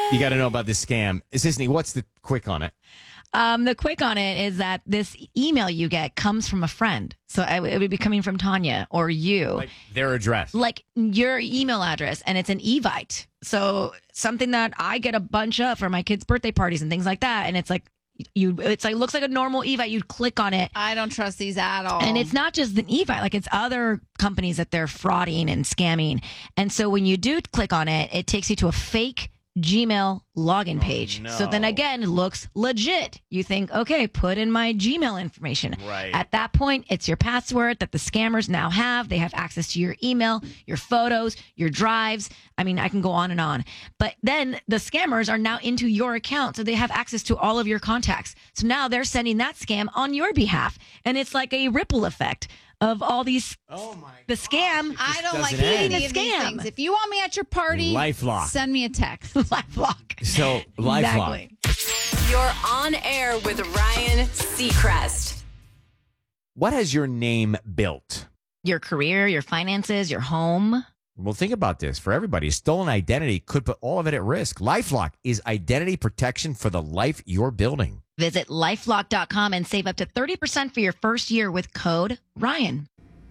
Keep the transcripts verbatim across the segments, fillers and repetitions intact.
You got to know about this scam. Sisney, what's the quick on it? Um, the quick on it is that this email you get comes from a friend. So it it would be coming from Tanya or you. Like their address. Like your email address, and it's an Evite. So something that I get a bunch of for my kids' birthday parties and things like that. And it's like, you, it's like, looks like a normal Evite. You click on it. I don't trust these at all. And it's not just an Evite, like it's other companies that they're frauding and scamming. And so when you do click on it, it takes you to a fake Gmail login page. Oh, no. So then again, it looks legit. You think, okay, put in my Gmail information. Right. At that point, it's your password that the scammers now have. They have access to your email, your photos, your drives. I mean, I can go on and on. But then the scammers are now into your account. So they have access to all of your contacts. So now they're sending that scam on your behalf. And it's like a ripple effect of all these, Oh my the scam. I don't like doesn't end. any of these Scam. things. If you want me at your party, LifeLock. send me a text. LifeLock. So, LifeLock. Exactly. You're on air with Ryan Seacrest. What has your name built? Your career, your finances, your home. Well, think about this. For everybody, a stolen identity could put all of it at risk. LifeLock is identity protection for the life you're building. Visit lifelock dot com and save up to thirty percent for your first year with code Ryan.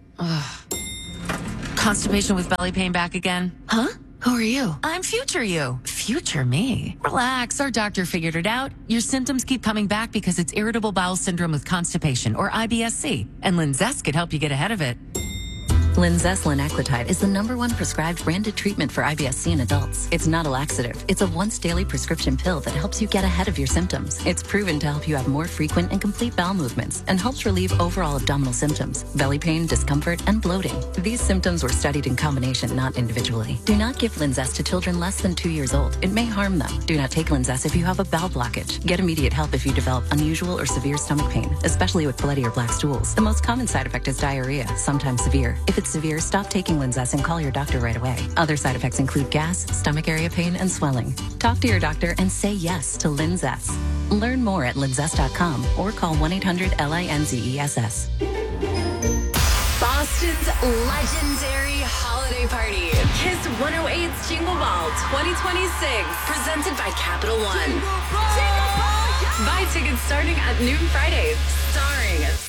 Constipation with belly pain back again? Huh? Who are you? I'm future you. Future me. Relax, our doctor figured it out. Your symptoms keep coming back because it's irritable bowel syndrome with constipation, or I B S C. And Linzess could help you get ahead of it. Linzess linaclotide is the number one prescribed branded treatment for I B S C in adults. It's not a laxative. It's a once daily prescription pill that helps you get ahead of your symptoms. It's proven to help you have more frequent and complete bowel movements and helps relieve overall abdominal symptoms, belly pain, discomfort, and bloating. These symptoms were studied in combination, not individually. Do not give Linzess to children less than two years old. It may harm them. Do not take Linzess if you have a bowel blockage. Get immediate help if you develop unusual or severe stomach pain, especially with bloody or black stools. The most common side effect is diarrhea, sometimes severe. If it's severe, stop taking Linzess and call your doctor right away. Other side effects include gas, stomach area pain, and swelling. Talk to your doctor and say yes to Linzess. Learn more at linzess dot com or call one eight hundred L I N Z E S S. Boston's legendary holiday party. Kiss one oh eight's Jingle Ball twenty twenty-six. Presented by Capital One. Buy tickets starting at noon Friday. Starring